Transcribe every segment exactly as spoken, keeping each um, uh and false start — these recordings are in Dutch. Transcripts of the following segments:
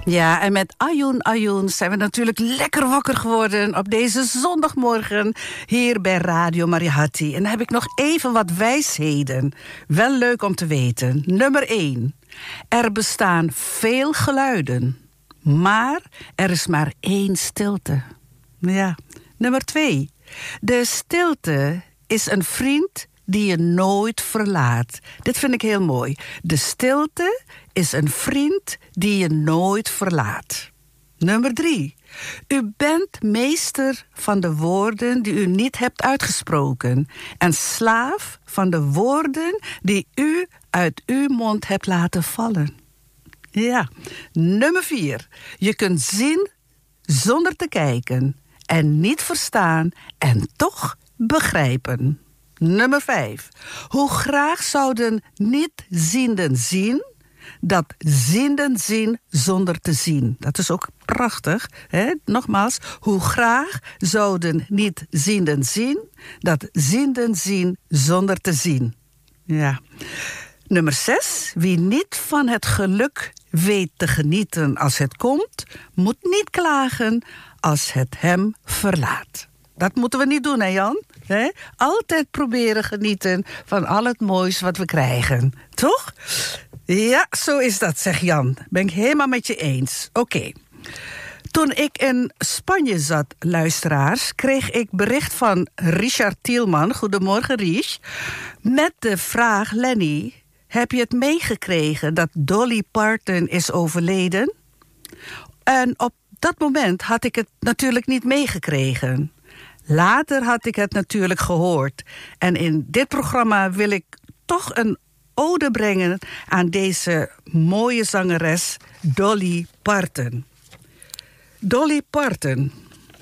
Ja, en met Ayoun Ayoun zijn we natuurlijk lekker wakker geworden op deze zondagmorgen hier bij Radio Mariahati. En dan heb ik nog even wat wijsheden. Wel leuk om te weten. Nummer één. Er bestaan veel geluiden, maar er is maar één stilte. Ja. Nummer twee. De stilte is een vriend die je nooit verlaat. Dit vind ik heel mooi. De stilte is een vriend die je nooit verlaat. Nummer drie. U bent meester van de woorden die u niet hebt uitgesproken en slaaf van de woorden die u uit uw mond hebt laten vallen. Ja. Nummer vier. Je kunt zien zonder te kijken en niet verstaan en toch begrijpen. Nummer vijf. Hoe graag zouden niet-zienden zien dat zienden zien zonder te zien. Dat is ook prachtig. Hè? Nogmaals, hoe graag zouden niet-zienden zien dat zienden zien zonder te zien. Ja. Nummer zes. Wie niet van het geluk weet te genieten als het komt, moet niet klagen als het hem verlaat. Dat moeten we niet doen, hè Jan? He? Altijd proberen genieten van al het moois wat we krijgen. Toch? Ja, zo is dat, zegt Jan. Ben ik helemaal met je eens. Oké. Okay. Toen ik in Spanje zat, luisteraars, kreeg ik bericht van Richard Tielman. Goedemorgen, Rich. Met de vraag, Lenny, heb je het meegekregen dat Dolly Parton is overleden? En op dat moment had ik het natuurlijk niet meegekregen. Later had ik het natuurlijk gehoord. En in dit programma wil ik toch een ode brengen aan deze mooie zangeres Dolly Parton. Dolly Parton.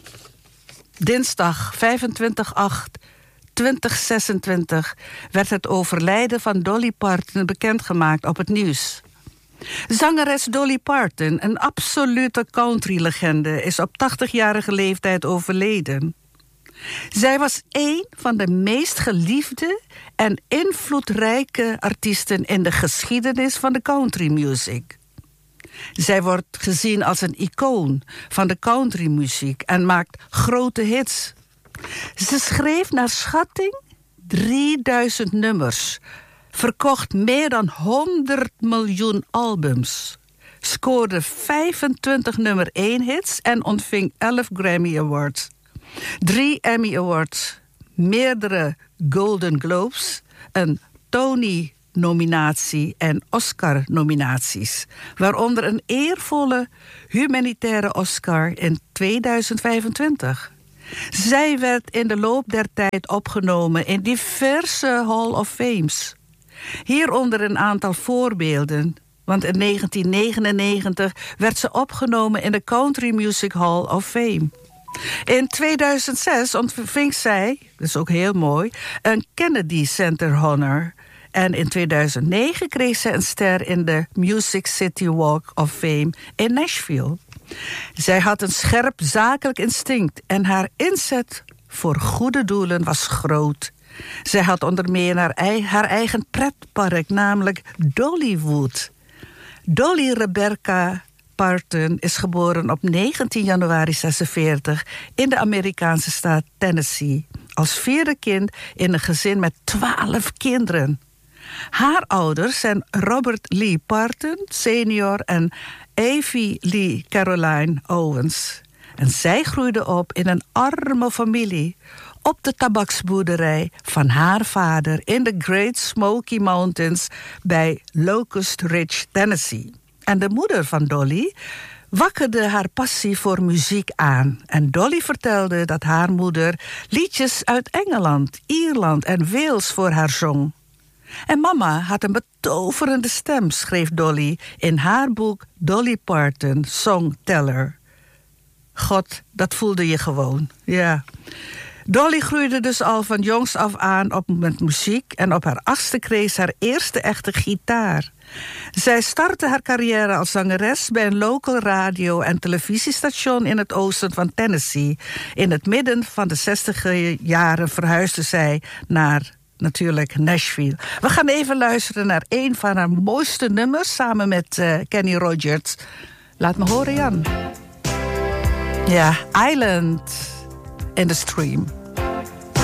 Dinsdag vijfentwintig acht tweeduizend zesentwintig werd het overlijden van Dolly Parton bekendgemaakt op het nieuws. Zangeres Dolly Parton, een absolute countrylegende, is op tachtigjarige leeftijd overleden. Zij was een van de meest geliefde en invloedrijke artiesten in de geschiedenis van de country music. Zij wordt gezien als een icoon van de countrymuziek en maakt grote hits. Ze schreef naar schatting drieduizend nummers, verkocht meer dan honderd miljoen albums, scoorde vijfentwintig nummer één hits en ontving elf Grammy Awards. Drie Emmy Awards, meerdere Golden Globes, een Tony-nominatie en Oscar-nominaties, waaronder een eervolle humanitaire Oscar in tweeduizend vijfentwintig. Zij werd in de loop der tijd opgenomen in diverse Hall of Fames. Hieronder een aantal voorbeelden, want in negentien negenennegentig werd ze opgenomen in de Country Music Hall of Fame. In tweeduizend zes ontving zij, dat is ook heel mooi, een Kennedy Center Honor. En in tweeduizend negen kreeg ze een ster in de Music City Walk of Fame in Nashville. Zij had een scherp zakelijk instinct en haar inzet voor goede doelen was groot. Zij had onder meer haar, haar eigen pretpark, namelijk Dollywood. Dolly Rebecca Parton is geboren op negentien januari zesenveertig in de Amerikaanse staat Tennessee. Als vierde kind in een gezin met twaalf kinderen. Haar ouders zijn Robert Lee Parton senior en Evie Lee Caroline Owens. En zij groeide op in een arme familie op de tabaksboerderij van haar vader in de Great Smoky Mountains bij Locust Ridge, Tennessee. En de moeder van Dolly wakkerde haar passie voor muziek aan. En Dolly vertelde dat haar moeder liedjes uit Engeland, Ierland en Wales voor haar zong. En mama had een betoverende stem, schreef Dolly in haar boek Dolly Parton, Songteller. God, dat voelde je gewoon, ja. Dolly groeide dus al van jongs af aan op met muziek en op haar achtste kreeg ze haar eerste echte gitaar. Zij startte haar carrière als zangeres bij een local radio- en televisiestation in het oosten van Tennessee. In het midden van de zestiger jaren verhuisde zij naar natuurlijk Nashville. We gaan even luisteren naar een van haar mooiste nummers samen met uh, Kenny Rogers. Laat me horen, Jan. Ja, Island in the Stream.